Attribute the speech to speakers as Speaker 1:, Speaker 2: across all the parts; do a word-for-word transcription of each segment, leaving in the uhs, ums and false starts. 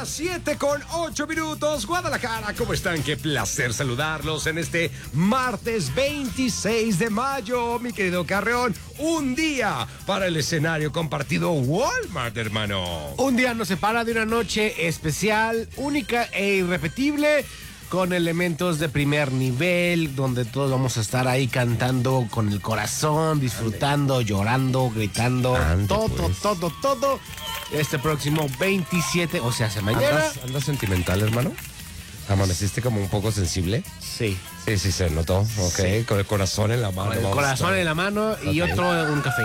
Speaker 1: las siete con ocho minutos. Guadalajara, ¿cómo están? Qué placer saludarlos en este martes veintiséis de mayo, mi querido Carreón. Un día para el escenario compartido Walmart, hermano.
Speaker 2: Un día nos separa de una noche especial, única e irrepetible, con elementos de primer nivel, donde todos vamos a estar ahí cantando con el corazón, disfrutando, Ande. llorando, gritando, Ande, todo, pues. todo, todo. Este próximo veintisiete, o sea, hace mañana.
Speaker 1: ¿Andas, ¿Andas sentimental, hermano? ¿Amaneciste como un poco sensible?
Speaker 2: Sí.
Speaker 1: Sí, sí, se notó. Ok, sí. Con el corazón en la mano.
Speaker 2: Con el corazón en la mano y okay. otro un café.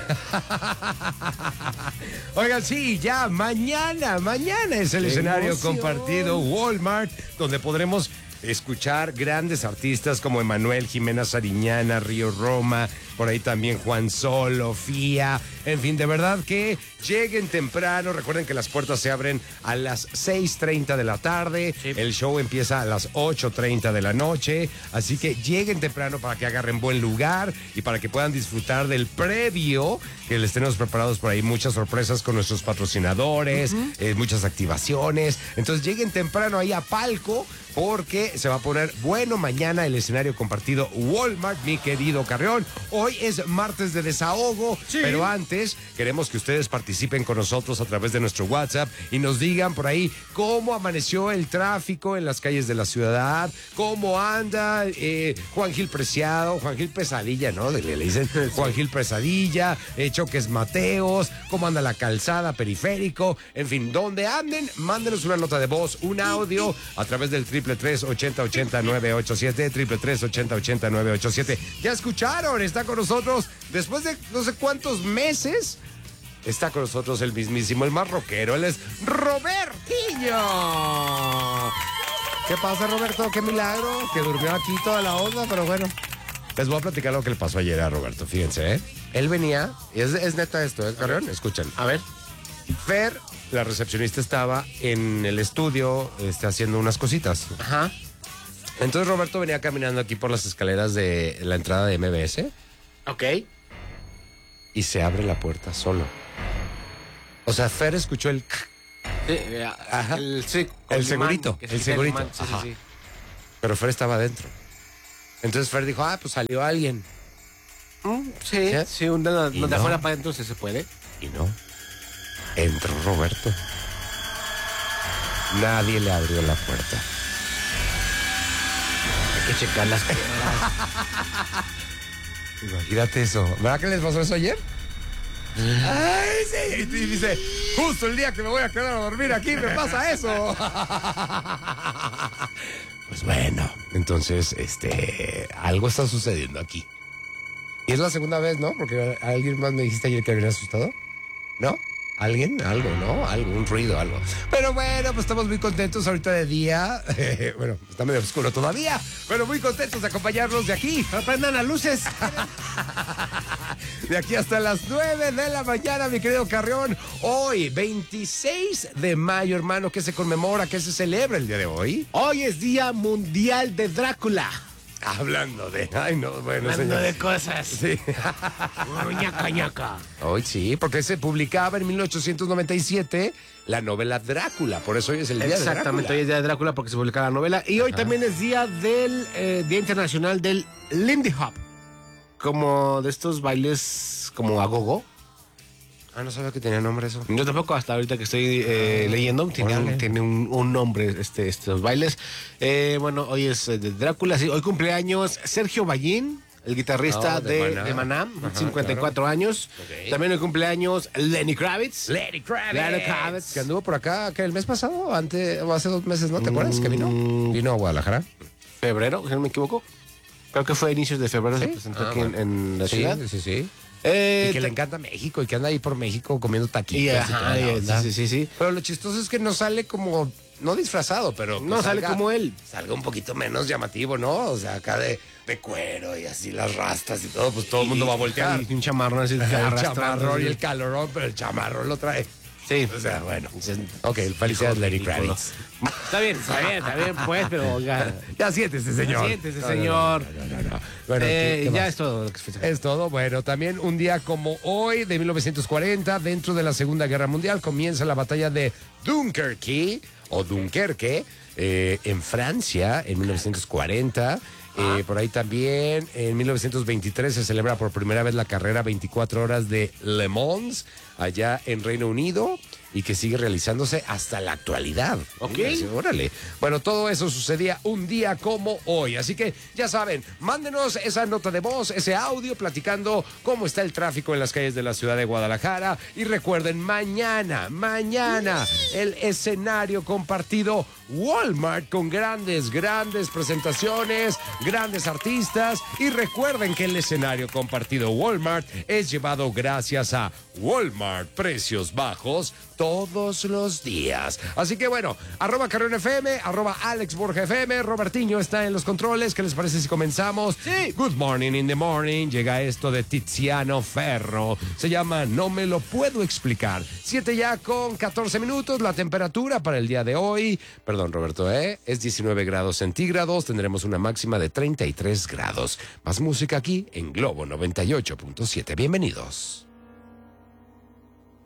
Speaker 1: Oigan, sí, ya mañana, mañana es el escenario emoción. compartido Walmart, donde podremos escuchar grandes artistas como Emanuel, Jimena Sariñana, Río Roma, por ahí también Juan Solo, Fía, en fin, de verdad que lleguen temprano. Recuerden que las puertas se abren a las seis treinta de la tarde, sí. El show empieza a las ocho treinta de la noche, así que lleguen temprano para que agarren buen lugar y para que puedan disfrutar del previo, que les tenemos preparados por ahí muchas sorpresas con nuestros patrocinadores, uh-huh. eh, muchas activaciones. Entonces lleguen temprano ahí a palco, porque se va a poner bueno mañana el escenario compartido Walmart, mi querido Carreón. Hoy es martes de desahogo, sí. pero antes queremos que ustedes participen con nosotros a través de nuestro WhatsApp y nos digan por ahí cómo amaneció el tráfico en las calles de la ciudad, cómo anda eh, Juan Gil Preciado, Juan Gil Pesadilla, ¿no? Le, le dicen Juan Gil Pesadilla, eh, Choques Mateos, cómo anda la calzada, periférico, en fin, donde anden, mándenos una nota de voz, un audio a través del triple tres ochenta ochenta nueve ocho siete, triple tres ochenta ochenta nueve ocho siete. Ya escucharon, está con nosotros después de no sé cuántos meses. Está con nosotros el mismísimo, el más rockero. Él es Robertiño. ¿Qué pasa, Roberto? Qué milagro que durmió aquí toda la onda, pero bueno. Les voy a platicar lo que le pasó ayer a Roberto, fíjense, ¿eh? Él venía, y es, es neta esto, ¿eh, Carrión? Escuchen.
Speaker 2: A ver.
Speaker 1: Fer, la recepcionista, estaba en el estudio este, haciendo unas cositas.
Speaker 2: Ajá.
Speaker 1: Entonces Roberto venía caminando aquí por las escaleras de la entrada de M B S.
Speaker 2: Ok.
Speaker 1: Y se abre la puerta solo. O sea, Fer escuchó el...
Speaker 2: Sí, ajá. El, sí,
Speaker 1: el segurito, el segurito.
Speaker 2: Sí,
Speaker 1: Ajá.
Speaker 2: sí, sí.
Speaker 1: Pero Fer estaba adentro. Entonces Fer dijo, ah, pues salió alguien.
Speaker 2: Mm, sí, sí, sí, un de, de
Speaker 1: no.
Speaker 2: afuera para adentro sí se puede.
Speaker 1: Y no. Entró Roberto. Nadie le abrió la puerta.
Speaker 2: Hay que checar las cámaras.
Speaker 1: Imagínate eso. ¿Verdad que les pasó eso ayer? Ay, sí. Y dice, justo el día que me voy a quedar a dormir aquí me pasa eso. Pues bueno, entonces, este, algo está sucediendo aquí. Y es la segunda vez, ¿no? Porque alguien más me dijiste ayer que había asustado. ¿No? ¿Alguien? Algo, ¿no? Algo, un ruido, algo. Pero bueno, pues estamos muy contentos ahorita de día. Eh, bueno, está medio oscuro todavía, pero muy contentos de acompañarnos de aquí.
Speaker 2: Aprendan las luces.
Speaker 1: De aquí hasta las nueve de la mañana, mi querido Carrión. Hoy, veintiséis de mayo, hermano, ¿qué se conmemora? ¿Qué se celebra el día de hoy?
Speaker 2: Hoy es Día Mundial de Drácula.
Speaker 1: Hablando de... Ay, no, bueno,
Speaker 2: Hablando
Speaker 1: señor.
Speaker 2: de cosas.
Speaker 1: Sí.
Speaker 2: ñaca, ñaca.
Speaker 1: Hoy sí, porque se publicaba en mil ochocientos noventa y siete la novela Drácula. Por eso hoy es el día de Drácula.
Speaker 2: Exactamente, hoy es día de Drácula porque se publica la novela. Y hoy Ajá. también es día del eh, Día Internacional del Lindy Hop. Como de estos bailes como agogo.
Speaker 1: Ah, no sabía que tenía nombre eso.
Speaker 2: Yo tampoco, hasta ahorita que estoy eh, ah, leyendo, tiene, un, tiene un, un nombre este, estos bailes. Eh, bueno, hoy es de Drácula, sí. Hoy cumpleaños Sergio Ballín, el guitarrista oh, de, de Maná, de Maná Ajá, cincuenta y cuatro claro. años. Okay. También hoy cumpleaños Lenny Kravitz.
Speaker 1: Lenny Kravitz.
Speaker 2: Lenny Kravitz.
Speaker 1: Que anduvo por acá, que el mes pasado, antes, o hace dos meses, ¿no? ¿Te mm, acuerdas que vino? Vino a Guadalajara.
Speaker 2: Febrero, si no me equivoco. Creo que fue a inicios de febrero, ¿sí? Se presentó ah, aquí bueno. en, en la
Speaker 1: sí,
Speaker 2: ciudad.
Speaker 1: Sí, sí, sí. Eh, y que le encanta México y que anda ahí por México comiendo taquitos.
Speaker 2: Y, ajá, y todo, sí, sí, sí.
Speaker 1: Pero lo chistoso es que no sale como, no disfrazado, pero...
Speaker 2: No, sale salga, como él.
Speaker 1: Salga un poquito menos llamativo, ¿no? O sea, acá de, de cuero y así las rastas y todo, pues todo el mundo va a voltear.
Speaker 2: Y un chamarrón así.
Speaker 1: El chamarrón y el calorón, pero el chamarrón lo trae
Speaker 2: Sí.
Speaker 1: O sea, bueno.
Speaker 2: Entonces,
Speaker 1: Ok, felicidades,
Speaker 2: hijo
Speaker 1: Lenny
Speaker 2: ridículo.
Speaker 1: Kravitz.
Speaker 2: Está bien, está bien, está bien, pues, pero oiga.
Speaker 1: Ya siéntese, señor.
Speaker 2: Siéntese,
Speaker 1: No, no,
Speaker 2: señor.
Speaker 1: no, no, no, no. Bueno,
Speaker 2: Eh,
Speaker 1: ¿qué- qué
Speaker 2: ya
Speaker 1: más?
Speaker 2: es todo lo que se festeja.
Speaker 1: Es todo. Bueno, también un día como hoy, de mil novecientos cuarenta, dentro de la Segunda Guerra Mundial, comienza la batalla de Dunkerque, o Dunkerque, eh, en Francia, en mil novecientos cuarenta. Eh, por ahí también, en mil novecientos veintitrés, se celebra por primera vez la carrera veinticuatro horas de Le Mans, allá en Reino Unido, y que sigue realizándose hasta la actualidad.
Speaker 2: Ok.
Speaker 1: Mira, sí, órale. Bueno, todo eso sucedía un día como hoy. Así que ya saben, mándenos esa nota de voz, ese audio platicando cómo está el tráfico en las calles de la ciudad de Guadalajara. Y recuerden, mañana, mañana, el escenario compartido Walmart con grandes, grandes presentaciones, grandes artistas. Y recuerden que el escenario compartido Walmart es llevado gracias a Walmart, precios bajos todos los días. Así que bueno, arroba Carrión F M, arroba Alex Borja F M, Robertiño está en los controles. ¿Qué les parece si comenzamos?
Speaker 2: Sí.
Speaker 1: Good morning in the morning. Llega esto de Tiziano Ferro. Se llama No me lo puedo explicar. Siete ya con catorce minutos. La temperatura para el día de hoy, perdón Roberto, ¿eh? es diecinueve grados centígrados. Tendremos una máxima de treinta y tres grados. Más música aquí en Globo noventa y ocho punto siete. Bienvenidos.